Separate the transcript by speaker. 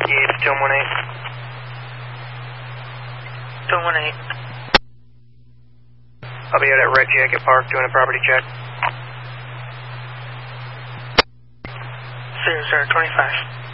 Speaker 1: Yeah, it's 218. 218. I'll be out at Red Jacket Park doing a property check. 0025.